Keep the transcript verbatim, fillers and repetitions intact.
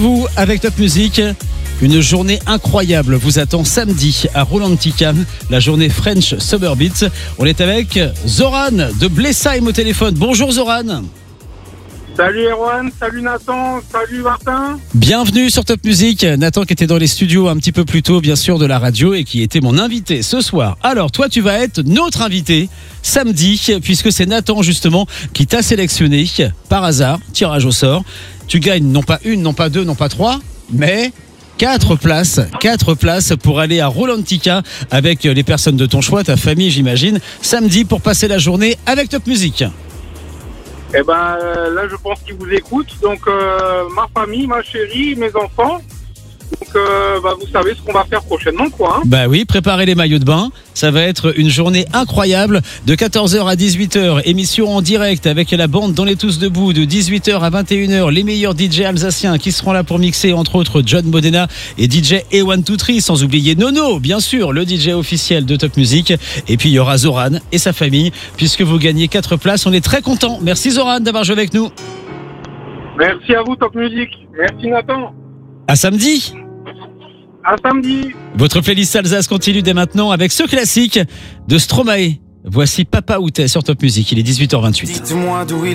Vous, avec Top Music, une journée incroyable vous attend samedi à Rolantica, la journée French Summer Beats. On est avec Zoran de Blessheim au téléphone. Bonjour Zoran. Salut Erwan, salut Nathan, salut Martin. Bienvenue sur Top Music. Nathan qui était dans les studios un petit peu plus tôt, bien sûr, de la radio et qui était mon invité ce soir. Alors toi, tu vas être notre invité samedi, puisque c'est Nathan justement qui t'a sélectionné par hasard, tirage au sort. Tu gagnes non pas une, non pas deux, non pas trois, mais quatre places, quatre places pour aller à Rolantica avec les personnes de ton choix, ta famille j'imagine, samedi pour passer la journée avec Top Music. Eh ben euh, là je pense qu'ils vous écoutent, donc euh, ma famille, ma chérie, mes enfants. Donc euh, bah, vous savez ce qu'on va faire prochainement quoi. Hein. Bah oui, préparez les maillots de bain. Ça va être une journée incroyable de quatorze heures à dix-huit heures. Émission en direct avec la bande dans les tous debout de dix-huit heures à vingt et une heures. Les meilleurs D J alsaciens qui seront là pour mixer, entre autres John Modena et D J A one two three, sans oublier Nono, bien sûr, le D J officiel de Top Music. Et puis il y aura Zoran et sa famille, puisque vous gagnez quatre places. On est très contents. Merci Zoran d'avoir joué avec nous. Merci à vous Top Music. Merci Nathan. À samedi. À samedi. Votre playlist Alsace continue dès maintenant avec ce classique de Stromae. Voici Papa Outé sur Top Music. Il est dix-huit heures vingt-huit.